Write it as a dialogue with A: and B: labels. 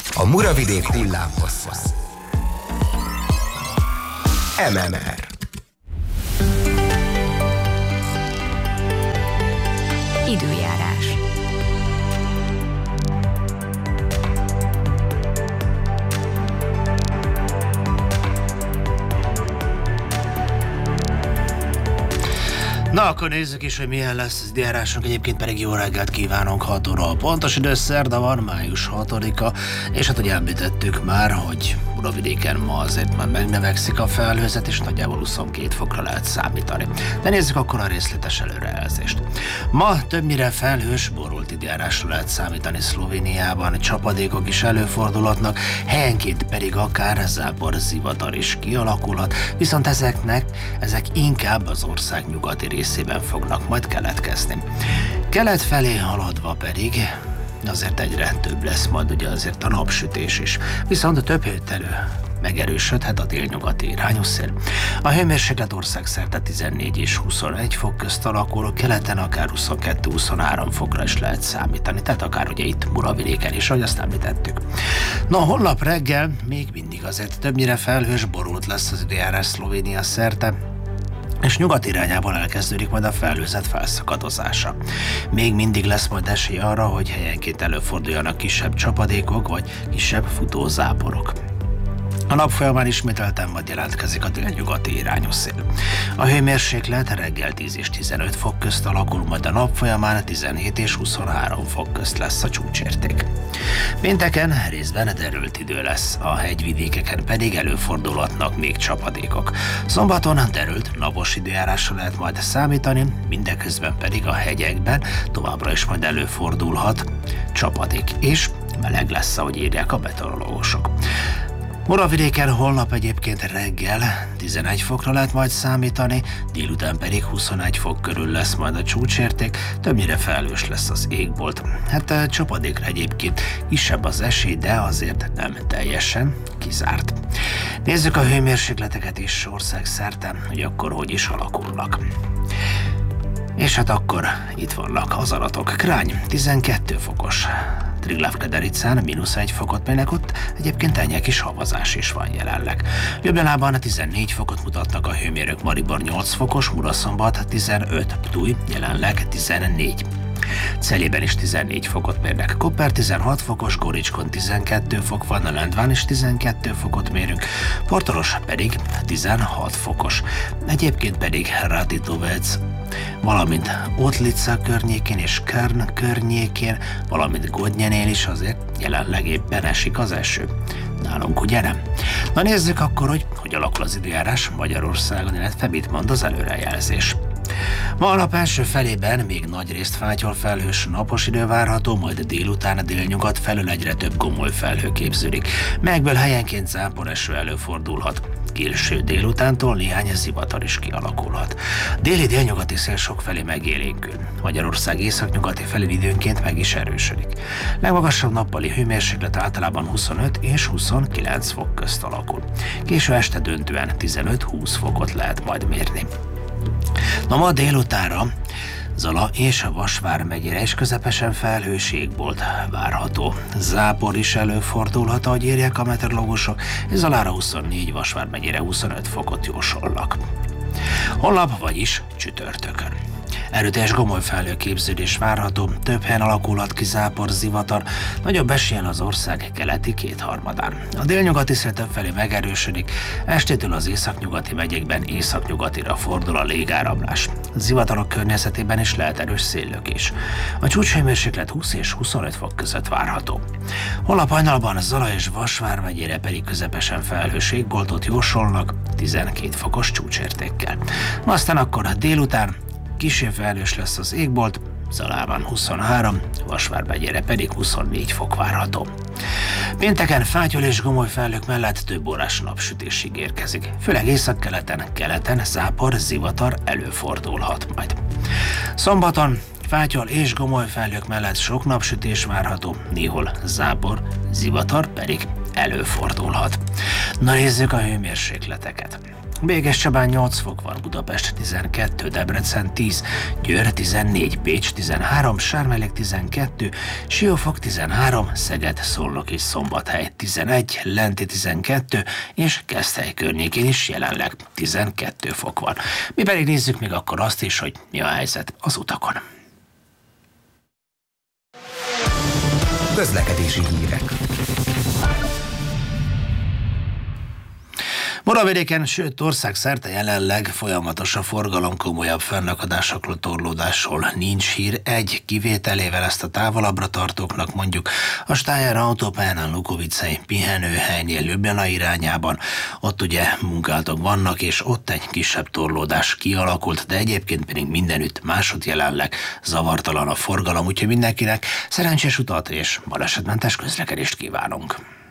A: A Muravidék hullámhossza. MMR.
B: Időjárás.
C: Na, akkor nézzük is, hogy milyen lesz az időjárásunk. Egyébként pedig jó reggelt kívánunk, 6 óra. Pontos idő, szerda van, május 6-a, és hát ugye említettük már, hogy Muravidéken ma azért már megnövekszik a felhőzet, és nagyjából 22 fokra lehet számítani. De nézzük akkor a részletes előrejelzést. Ma többnyire felhős, borult időjárásra lehet számítani Szlovéniában, csapadékok is előfordulhatnak, helyenként pedig akár zápor, zivatar is kialakulhat, viszont ezek inkább az ország nyugati részében fognak majd keletkezni. Kelet felé haladva pedig azért egyre több lesz majd ugye azért a napsütés is, viszont a több héttelő megerősödhet a délnyugati irányú szél. A hőmérséklet országszerte 14 és 21 fok közt alakul, keleten akár 22-23 fokra is lehet számítani, tehát akár ugye itt Muravidéken is, ahogy azt említettük. Na, holnap reggel még mindig azért többnyire felhős, borult lesz az időjárás Szlovénia szerte, és nyugat irányából elkezdődik majd a felhőzet felszakadozása. Még mindig lesz majd esély arra, hogy helyenként előforduljanak kisebb csapadékok vagy kisebb futózáporok. A nap folyamán ismételten majd jelentkezik a délnyugati irányú szél. A hőmérséklet reggel 10 és 15 fok közt alakul, majd a nap folyamán 17 és 23 fok közt lesz a csúcsérték. Pénteken részben derült idő lesz, a hegyvidékeken pedig előfordulhatnak még csapadékok. Szombaton derült, napos időjárásra lehet majd számítani, mindeközben pedig a hegyekben továbbra is majd előfordulhat csapadék, és meleg lesz, ahogy írják a meteorológusok. Muravidéken holnap egyébként reggel 11 fokra lehet majd számítani, délután pedig 21 fok körül lesz majd a csúcsérték, többnyire felhős lesz az égbolt. Hát csapadékra egyébként kisebb az esély, de azért nem teljesen kizárt. Nézzük a hőmérsékleteket is országszerte, hogy akkor hogy is alakulnak. És hát akkor itt vannak az adatok. Krány 12 fokos, Triglav-Kedericán -1 fokot mérnek, ott egyébként enyhe kis havazás is van jelenleg. Ljubljanában 14 fokot mutatnak a hőmérők, Maribor 8 fokos, Muraszombat 15, Ptuj jelenleg 14. Celében is 14 fokot mérnek, Koper 16 fokos, Goricskon 12 fok van, a Lendván is 12 fokot mérünk, Portoros pedig 16 fokos. Egyébként pedig Ratitovec, valamint Otlica környékén és Kern környékén, valamint Godnyenél is azért jelenleg éppen esik az eső. Nálunk ugye nem. Na nézzük akkor, hogy alakul az időjárás Magyarországon, illetve mit mond az előrejelzés. Ma a nap első felében még nagyrészt fátyol, felhős, napos idő várható, majd délután a délnyugat felől egyre több gomoly felhő képződik, melyekből helyenként záporeső előfordulhat. Késő délutántól néhány zivatar is kialakulhat. Déli délnyugati szél sokfelé megélénkül. Magyarország északnyugati felén időnként meg is erősödik. Legmagasabb nappali hőmérséklet általában 25 és 29 fok közt alakul. Késő este döntően 15-20 fokot lehet majd mérni. Na, ma délutánra Zala és Vas vármegyére is közepesen felhős égbolt várható. Zápor is előfordulhat, ahogy írják a meteorológusok, és Zalára 24, Vas vármegyére 25 fokot jósolnak. Holnap, vagyis csütörtökön erőteljes gomoly felhőképződés várható, több helyen alakulhat ki zápor, zivatar, nagyobb esélyen az ország keleti kétharmadán. A délnyugati szél többfelé megerősödik, estétől az északnyugati megyékben északnyugatira fordul a légáramlás. Zivatarok környezetében is lehet erős széllökés. A csúcshőmérséklet 20 és 25 fok között várható. Holnap hajnalban Zala és Vas vármegyére pedig közepesen felhős égboltot jósolnak 12 fokos csúcsértékkel. Aztán akkor a délután kissé felhős lesz az égbolt, Zalában 23, Vas vármegyére pedig 24 fok várható. Pénteken fátyol és gomoly felhők mellett több órás napsütés ígérkezik. Főleg északkeleten, zápor, zivatar előfordulhat majd. Szombaton fátyol és gomoly felhők mellett sok napsütés várható, néhol zápor, zivatar pedig előfordulhat. Na nézzük a hőmérsékleteket. Békéscsabán 8 fok van, Budapest 12, Debrecen 10, Győr 14, Pécs 13, Sármelek 12, Siófok 13, Szeged, Szolnok és Szombathely 11, Lenti 12, és Keszthely környékén is jelenleg 12 fok van. Mi pedig nézzük még akkor azt is, hogy mi a helyzet az utakon.
A: Közlekedési hírek.
C: Moravidéken, sőt országszerte jelenleg folyamatos a forgalom, komolyabb fennakadásokról, torlódásról nincs hír. Egy kivételével, ezt a távolabbra tartóknak mondjuk a Stájer autópályán Lukovicei pihenőhelynél Ljubljana irányában. Ott ugye munkálatok vannak, és ott egy kisebb torlódás kialakult, de egyébként pedig mindenütt másod jelenleg zavartalan a forgalom, úgyhogy mindenkinek szerencsés utat és balesetmentes közlekedést kívánunk.